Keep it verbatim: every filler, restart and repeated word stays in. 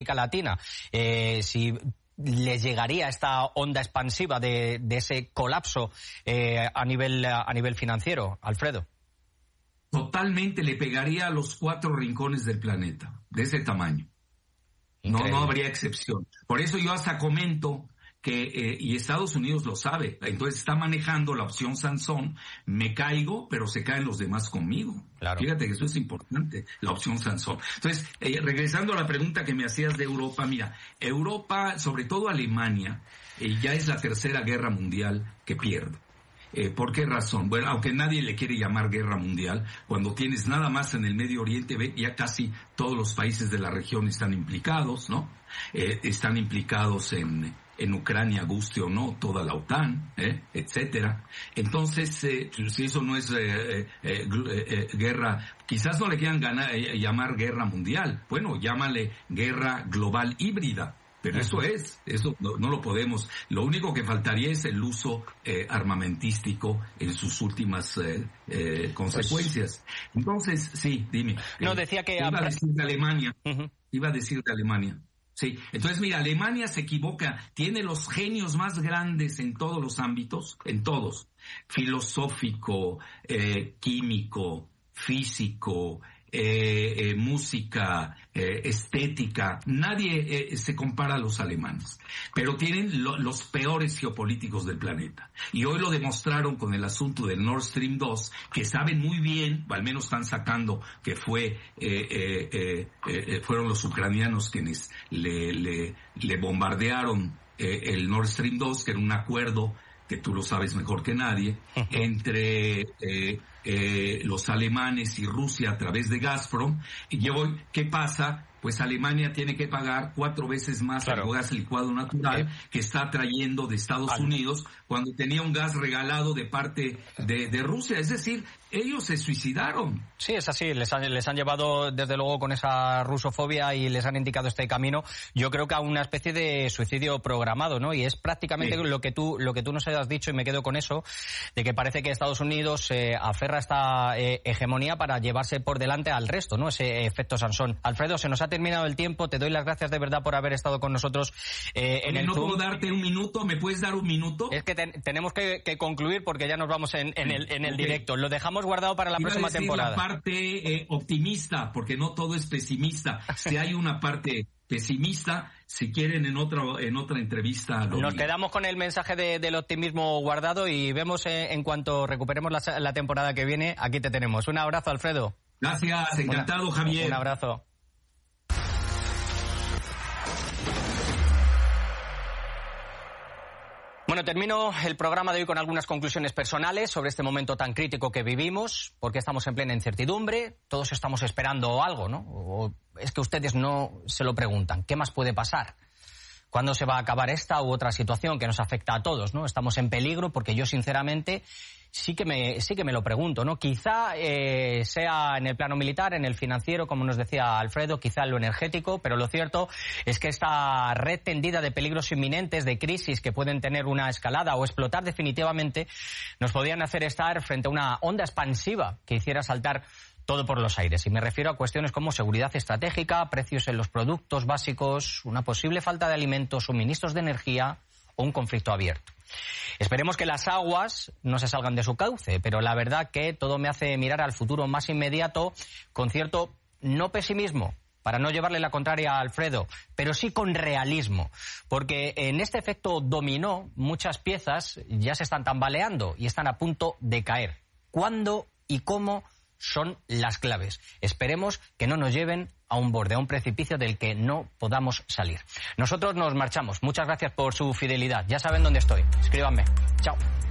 América Latina. Eh, si les llegaría esta onda expansiva de, de ese colapso eh, a nivel a nivel financiero, Alfredo. Totalmente, le pegaría a los cuatro rincones del planeta, de ese tamaño. No, no habría excepción. Por eso yo hasta comento que, eh, y Estados Unidos lo sabe, entonces está manejando la opción Sansón, me caigo, pero se caen los demás conmigo. Claro. Fíjate que eso es importante, la opción Sansón. Entonces, eh, regresando a la pregunta que me hacías de Europa, mira, Europa, sobre todo Alemania, eh, ya es la tercera guerra mundial que pierde. Eh, ¿Por qué razón? Bueno, aunque nadie le quiere llamar guerra mundial, cuando tienes nada más en el Medio Oriente, ve, ya casi todos los países de la región están implicados, ¿no? Eh, están implicados en, en Ucrania, guste o no, toda la OTAN, ¿eh? etcétera. Entonces, eh, si eso no es eh, eh, eh, eh, guerra, quizás no le quieran ganar, eh, llamar guerra mundial, bueno, llámale guerra global híbrida. Pero eso es, eso no, no lo podemos. Lo único que faltaría es el uso eh, armamentístico en sus últimas eh, eh, consecuencias. Entonces, sí, dime. No, decía que... Iba a decir de Alemania. Uh-huh. Iba a decir de Alemania. Sí, entonces mira, Alemania se equivoca. Tiene los genios más grandes en todos los ámbitos, en todos. Filosófico, eh, químico, físico, Eh, eh, música, eh, estética, nadie eh, se compara a los alemanes, pero tienen lo, los peores geopolíticos del planeta. Y hoy lo demostraron con el asunto del Nord Stream dos, que saben muy bien, o al menos están sacando que fue, eh, eh, eh, eh, fueron los ucranianos quienes le, le, le bombardearon eh, el Nord Stream dos, que era un acuerdo que tú lo sabes mejor que nadie, uh-huh. entre eh, eh, los alemanes y Rusia a través de Gazprom. Y hoy, ¿qué pasa? Pues Alemania tiene que pagar cuatro veces más claro. el gas licuado natural ¿Eh? que está trayendo de Estados Al... Unidos cuando tenía un gas regalado de parte de, de Rusia. Es decir, ellos se suicidaron. Sí, es así. Les han, les han llevado, desde luego, con esa rusofobia y les han indicado este camino, yo creo que a una especie de suicidio programado, ¿no? Y es prácticamente sí. lo que tú lo que tú nos has dicho, y me quedo con eso, de que parece que Estados Unidos se eh, aferra a esta eh, hegemonía para llevarse por delante al resto, ¿no? Ese efecto Sansón. Alfredo, se nos ha terminado el tiempo. Te doy las gracias de verdad por haber estado con nosotros eh, en Oye, el ¿No Zoom. puedo darte un minuto? ¿Me puedes dar un minuto? Es que ten, tenemos que, que concluir porque ya nos vamos en, en el, en el okay. directo. Lo dejamos guardado para la Iba próxima a decir temporada. La parte eh, optimista, porque no todo es pesimista. Si hay una parte pesimista, si quieren en otra en otra entrevista lo Nos digo. Quedamos con el mensaje de, del optimismo guardado y vemos eh, en cuanto recuperemos la, la temporada que viene. Aquí te tenemos. Un abrazo, Alfredo. Gracias, encantado, Una, Javier. Un abrazo. Bueno, termino el programa de hoy con algunas conclusiones personales sobre este momento tan crítico que vivimos, porque estamos en plena incertidumbre, todos estamos esperando algo, ¿no? O es que ustedes no se lo preguntan, ¿qué más puede pasar? ¿Cuándo se va a acabar esta u otra situación que nos afecta a todos, ¿no? Estamos en peligro porque yo, sinceramente, sí que me sí que me lo pregunto, ¿no? Quizá eh, sea en el plano militar, en el financiero, como nos decía Alfredo, quizá en lo energético, pero lo cierto es que esta red tendida de peligros inminentes, de crisis que pueden tener una escalada o explotar definitivamente, nos podrían hacer estar frente a una onda expansiva que hiciera saltar todo por los aires. Y me refiero a cuestiones como seguridad estratégica, precios en los productos básicos, una posible falta de alimentos, suministros de energía o un conflicto abierto. Esperemos que las aguas no se salgan de su cauce, pero la verdad que todo me hace mirar al futuro más inmediato con cierto no pesimismo, para no llevarle la contraria a Alfredo, pero sí con realismo, porque en este efecto dominó muchas piezas ya se están tambaleando y están a punto de caer. ¿Cuándo y cómo? Son las claves. Esperemos que no nos lleven a un borde, a un precipicio del que no podamos salir. Nosotros nos marchamos. Muchas gracias por su fidelidad. Ya saben dónde estoy. Escríbanme. Chao.